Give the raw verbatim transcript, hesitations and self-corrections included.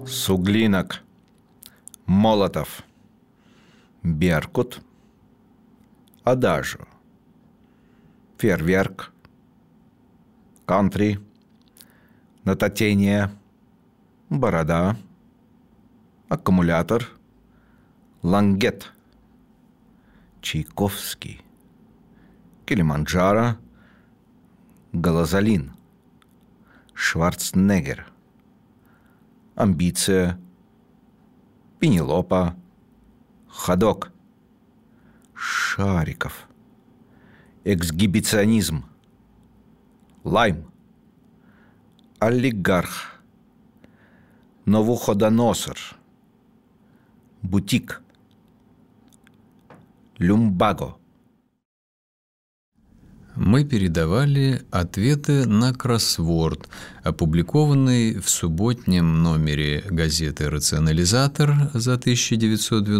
Суглинок, Молотов, Беркут, Адажио, Фейерверк, Кантри, Нотатения, Борода, Аккумулятор, Лангет, Чайковский, Килиманджаро, Галазолин, Шварценеггер, Амбиция, Пенелопа, Ходок, Шариков, Эксгибиционизм, Лайм, Олигарх, Навуходоносор, Бутик, Люмбаго. Мы передавали ответы на кроссворд, опубликованный в субботнем номере газеты «Рационализатор» за тысяча девятьсот девяносто